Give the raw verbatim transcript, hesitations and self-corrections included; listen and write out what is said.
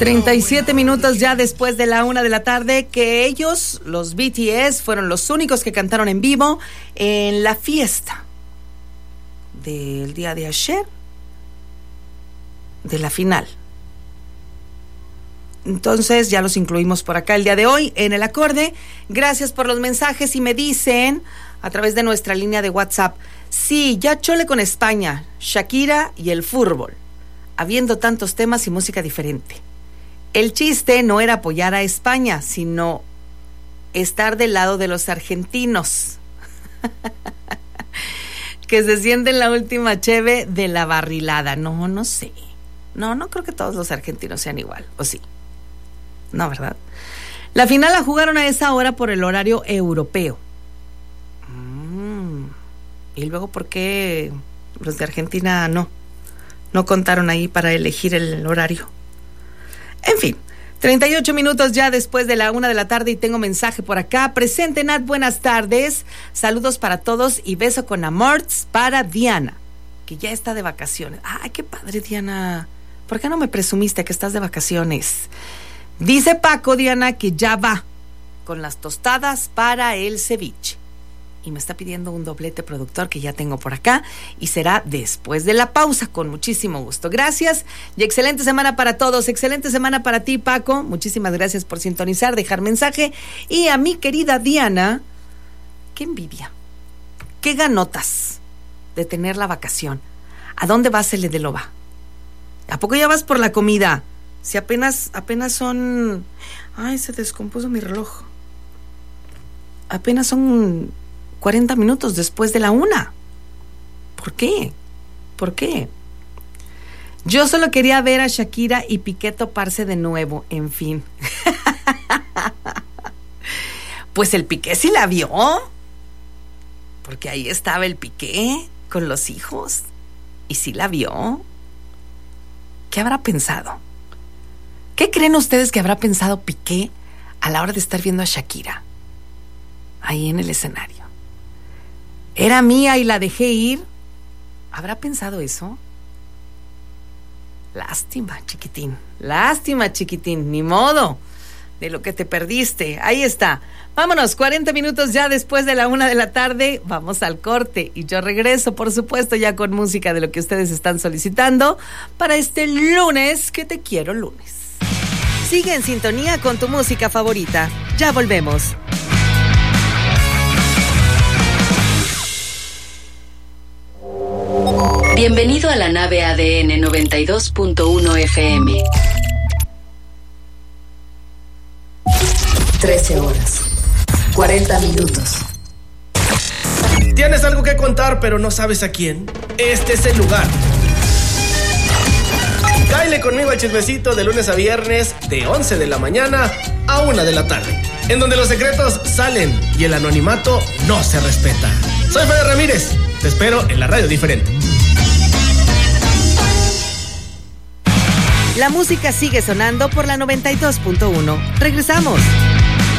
treinta y siete minutos ya después de la una de la tarde, que ellos, los B T S, fueron los únicos que cantaron en vivo en la fiesta del día de ayer, de la final. Entonces ya los incluimos por acá el día de hoy en el acorde. Gracias por los mensajes y me dicen a través de nuestra línea de WhatsApp: sí, ya chole con España, Shakira y el fútbol, habiendo tantos temas y música diferente. El chiste no era apoyar a España, sino estar del lado de los argentinos. Que se sienten la última cheve de la barrilada. No, no sé. No, no creo que todos los argentinos sean igual, ¿o sí? No, ¿verdad? La final la jugaron a esa hora por el horario europeo. Mm. Y luego, ¿por qué los de Argentina no? No contaron ahí para elegir el horario. En fin, treinta y ocho minutos ya después de la una de la tarde y tengo mensaje por acá. Presente, Nat, buenas tardes. Saludos para todos y beso con amorts para Diana, que ya está de vacaciones. Ay, qué padre, Diana. ¿Por qué no me presumiste que estás de vacaciones? Dice Paco, Diana, que ya va con las tostadas para el ceviche. Y me está pidiendo un doblete productor que ya tengo por acá y será después de la pausa, con muchísimo gusto. Gracias y excelente semana para todos. Excelente semana para ti, Paco. Muchísimas gracias por sintonizar, dejar mensaje. Y a mi querida Diana, qué envidia, qué ganotas de tener la vacación. ¿A dónde vas, L de Loba? ¿A poco ya vas por la comida? Si apenas, apenas son... Ay, se descompuso mi reloj. Apenas son cuarenta minutos después de la una. ¿Por qué? ¿Por qué? Yo solo quería ver a Shakira y Piqué toparse de nuevo, en fin. Pues el Piqué sí la vio, porque ahí estaba el Piqué con los hijos, y sí la vio. ¿Qué habrá pensado? ¿Qué creen ustedes que habrá pensado Piqué a la hora de estar viendo a Shakira ahí en el escenario? ¿Era mía y la dejé ir? ¿Habrá pensado eso? Lástima, chiquitín. Lástima, chiquitín. Ni modo de lo que te perdiste. Ahí está. Vámonos, cuarenta minutos ya después de la una de la tarde. Vamos al corte y yo regreso, por supuesto, ya con música de lo que ustedes están solicitando para este lunes, que te quiero lunes. Sigue en sintonía con tu música favorita. Ya volvemos. Bienvenido a la nave A D N noventa y dos punto uno F M. trece horas, cuarenta minutos. ¿Tienes algo que contar pero no sabes a quién? Este es el lugar. Cáele conmigo al chismecito de lunes a viernes de once de la mañana a una de la tarde, en donde los secretos salen y el anonimato no se respeta. Soy Fede Ramírez. Te espero en la radio diferente. La música sigue sonando por la noventa y dos punto uno. Regresamos.